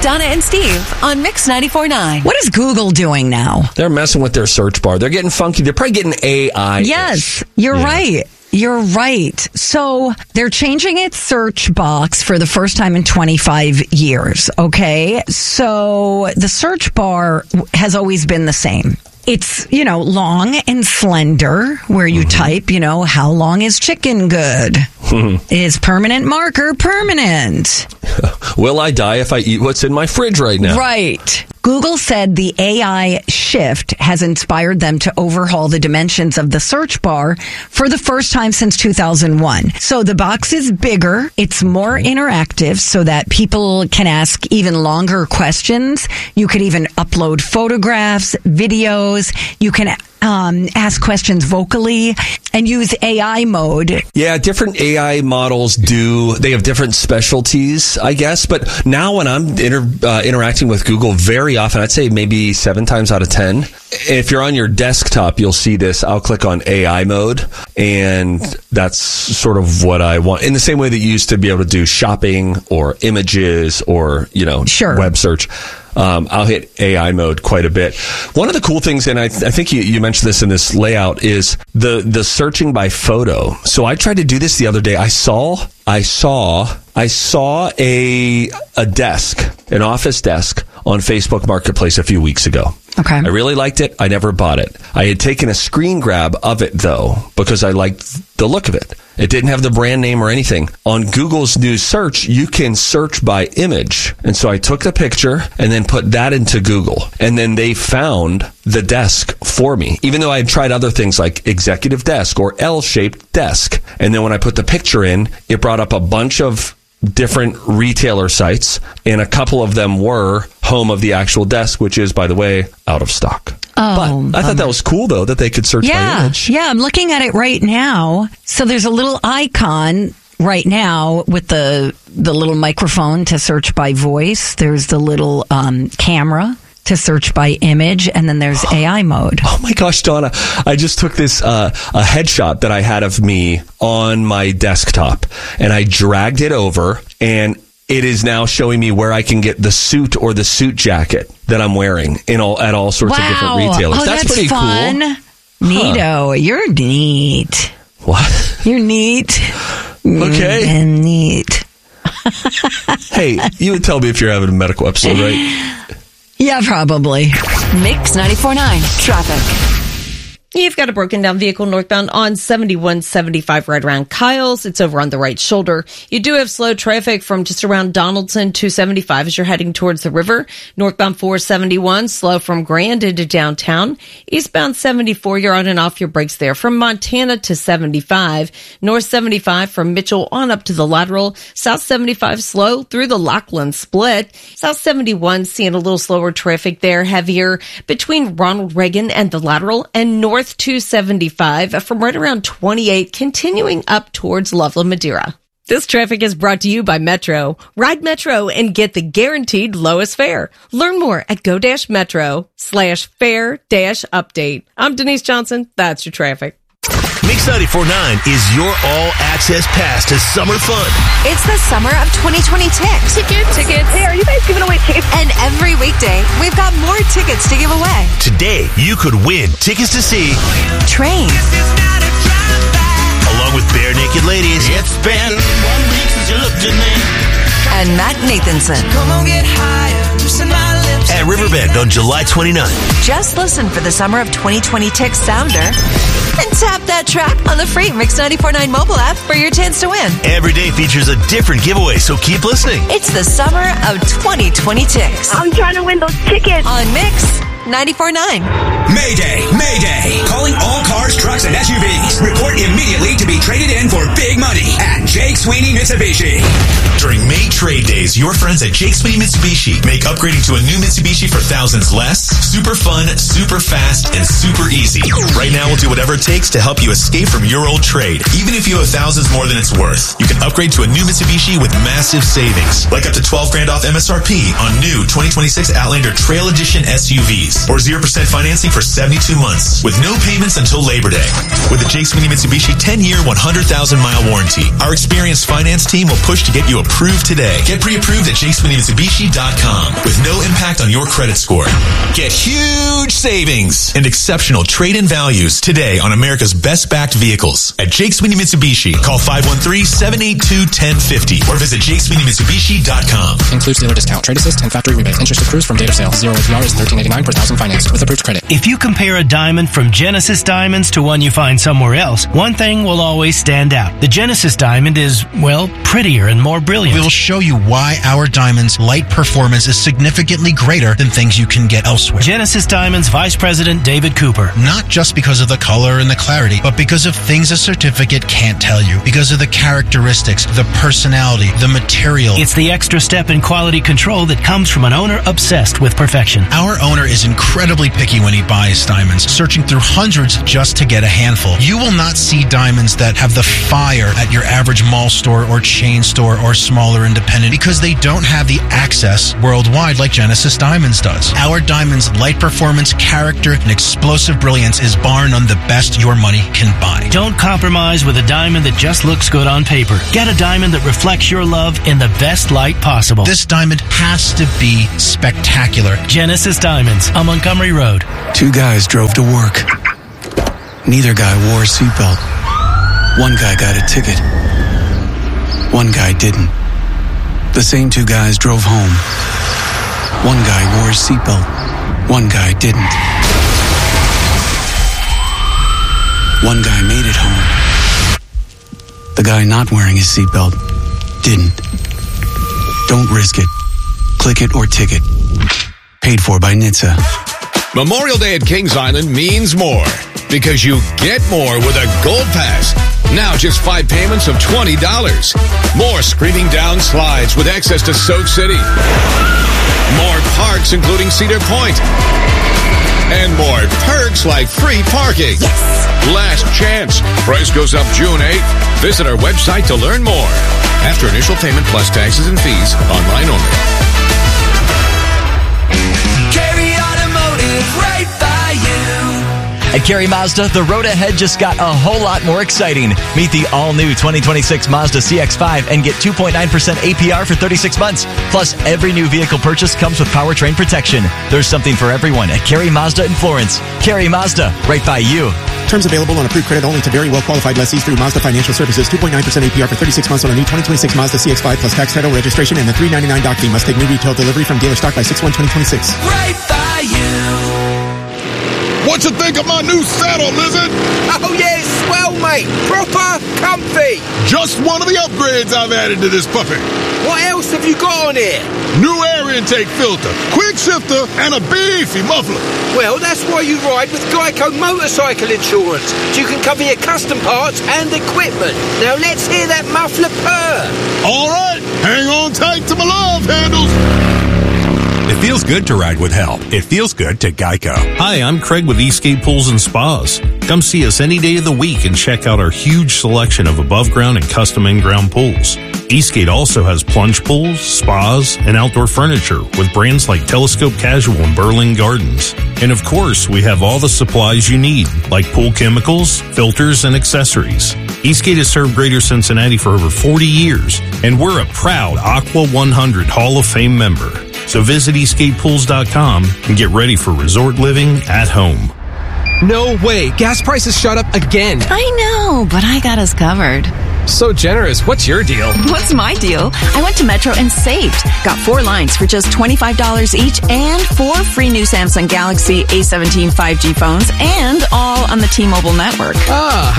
Donna and Steve on Mix 94.9. What is Google doing now? They're messing with their search bar. They're getting funky. They're probably getting AI. Yes, you're right. You're right. So they're changing its search box for the first time in 25 years. Okay. So the search bar has always been the same. It's, long and slender where you type, how long is chicken good? Is permanent marker permanent? Will I die if I eat what's in my fridge right now? Right. Google said the AI shift has inspired them to overhaul the dimensions of the search bar for the first time since 2001. So the box is bigger. It's more interactive so that people can ask even longer questions. You could even upload photographs, videos. You can ask questions vocally and use AI mode. Yeah, different AI models they have different specialties, I guess. But now when I'm interacting with Google very often, I'd say maybe 7 times out of 10, if you're on your desktop, you'll see this. I'll click on AI mode, and that's sort of what I want. In the same way that you used to be able to do shopping or images or, web search. I'll hit AI mode quite a bit. One of the cool things, and I think you mentioned this in this layout, is the searching by photo. So I tried to do this the other day. I saw a desk, an office desk on Facebook Marketplace a few weeks ago. Okay. I really liked it. I never bought it. I had taken a screen grab of it, though, because I liked the look of it. It didn't have the brand name or anything. On Google's new search, you can search by image. And so I took the picture and then put that into Google. And then they found the desk for me, even though I had tried other things like executive desk or L-shaped desk. And then when I put the picture in, it brought up a bunch of different retailer sites, and a couple of them were home of the actual desk, which is, by the way, out of stock. Oh, but I thought that was cool, though, that they could search by image. Yeah, I'm looking at it right now. So there's a little icon right now with the little microphone to search by voice. There's the little camera to search by image, and then there's AI mode. Oh my gosh, Donna, I just took this a headshot that I had of me on my desktop, and I dragged it over, and it is now showing me where I can get the suit or the suit jacket that I'm wearing at all sorts of different retailers. Oh, that's pretty fun. Cool. Neato. You're neat. What? You're neat. Okay. And neat. Hey, you would tell me if you're having a medical episode, right? Yeah, probably. Mix 94.9 traffic. You've got a broken down vehicle northbound on 7175 right around Kyles. It's over on the right shoulder. You do have slow traffic from just around Donaldson to 75 as you're heading towards the river. Northbound 471, slow from Grand into downtown. Eastbound 74, you're on and off your brakes there from Montana to 75. North 75 from Mitchell on up to the lateral. South 75 slow through the Lachlan split. South 71 seeing a little slower traffic there, heavier between Ronald Reagan and the lateral, and North 275 from right around 28, continuing up towards Loveland, Madeira. This traffic is brought to you by Metro. Ride Metro and get the guaranteed lowest fare. Learn more at go-metro/fare-update. I'm Denise Johnson. That's your traffic. Mix 94.9 is your all-access pass to summer fun. It's the summer of 2020 Tickets. Hey, are you guys giving away tickets? And every weekday, we've got more tickets to give away. Today, you could win tickets to see Train. Along with Bare Naked Ladies. It's been 1 week since you looked at me. And Matt Nathanson. Come on, get higher, loosen my lips. At Riverbend on July 29th. Just listen for the summer of 2020 Tickets sounder and tap that track on the free Mix 94.9 mobile app for your chance to win. Every day features a different giveaway, so keep listening. It's the summer of 2020 Tickets. I'm trying to win those tickets. On Mix 94.9. Mayday! Mayday! Calling all cars, trucks, and SUVs. Report immediately to be traded in for big money at Jake Sweeney Mitsubishi. During May Trade Days, your friends at Jake Sweeney Mitsubishi make upgrading to a new Mitsubishi for thousands less, super fun, super fast, and super easy. Right now, we'll do whatever it takes to help you escape from your old trade. Even if you have thousands more than it's worth, you can upgrade to a new Mitsubishi with massive savings, like up to $12,000 off MSRP on new 2026 Outlander Trail Edition SUVs. or 0% financing for 72 months with no payments until Labor Day. With the Jake Sweeney Mitsubishi 10-year, 100,000-mile warranty, our experienced finance team will push to get you approved today. Get pre-approved at JakeSweeneyMitsubishi.com with no impact on your credit score. Get huge savings and exceptional trade-in values today on America's best-backed vehicles. At Jake Sweeney Mitsubishi, call 513-782-1050 or visit JakeSweeneyMitsubishi.com. Includes dealer discount, trade assist, and factory rebates. Interest accrues from date of sale. 0 APR is $13.89 per thousand financed with approved credit. If you compare a diamond from Genesis Diamonds to one you find somewhere else, one thing will always stand out. The Genesis diamond is, well, prettier and more brilliant. We'll show you why our diamond's light performance is significantly greater than things you can get elsewhere. Genesis Diamonds Vice President David Cooper. Not just because of the color and the clarity, but because of things a certificate can't tell you. Because of the characteristics, the personality, the material. It's the extra step in quality control that comes from an owner obsessed with perfection. Our owner is incredibly picky when he buys diamonds, searching through hundreds just to get a handful. You will not see diamonds that have the fire at your average mall store or chain store or smaller independent because they don't have the access worldwide like Genesis Diamonds does. Our diamond's light performance, character, and explosive brilliance is bar none the best your money can buy. Don't compromise with a diamond that just looks good on paper. Get a diamond that reflects your love in the best light possible. This diamond has to be spectacular. Genesis Diamonds on Montgomery Road. Two guys drove to work. Neither guy wore a seatbelt. One guy got a ticket. One guy didn't. The same two guys drove home. One guy wore a seatbelt. One guy didn't. One guy made it home. The guy not wearing his seatbelt didn't. Don't risk it. Click it or ticket. Paid for by NHTSA. Memorial Day at Kings Island means more because you get more with a Gold Pass. Now just 5 payments of $20. More screaming down slides with access to Soak City. More parks including Cedar Point. And more perks like free parking. Yes. Last chance. Price goes up June 8th. Visit our website to learn more. After initial payment plus taxes and fees, online only. Carry Automotive, right by you. At Carey Mazda, the road ahead just got a whole lot more exciting. Meet the all-new 2026 Mazda CX-5 and get 2.9% APR for 36 months. Plus, every new vehicle purchase comes with powertrain protection. There's something for everyone at Carey Mazda in Florence. Carey Mazda, right by you. Terms available on approved credit only to very well-qualified lessees through Mazda Financial Services. 2.9% APR for 36 months on a new 2026 Mazda CX-5 plus tax, title, registration, and the $399 dock fee. Must take new retail delivery from dealer stock by 6/1/2026. Right by you. What you think of my new saddle, Lizard? Oh, yeah, it's swell, mate. Proper comfy. Just one of the upgrades I've added to this puppy. What else have you got on here? New air intake filter, quick shifter, and a beefy muffler. Well, that's why you ride with Geico Motorcycle Insurance. You can cover your custom parts and equipment. Now let's hear that muffler purr. All right, hang on tight to my love handles. It feels good to ride with help. It feels good to Geico. Hi, I'm Craig with Eastgate Pools and Spas. Come see us any day of the week and check out our huge selection of above ground and custom in-ground pools. Eastgate also has plunge pools, spas, and outdoor furniture with brands like Telescope Casual and Berlin Gardens. And of course, we have all the supplies you need, like pool chemicals, filters, and accessories. Eastgate has served Greater Cincinnati for over 40 years, and we're a proud Aqua 100 Hall of Fame member. So visit EastgatePools.com and get ready for resort living at home. No way. Gas prices shot up again. I know, but I got us covered. So generous. What's your deal? What's my deal? I went to Metro and saved. Got 4 lines for just $25 each and 4 free new Samsung Galaxy A17 5G phones and all on the T-Mobile network. Ah,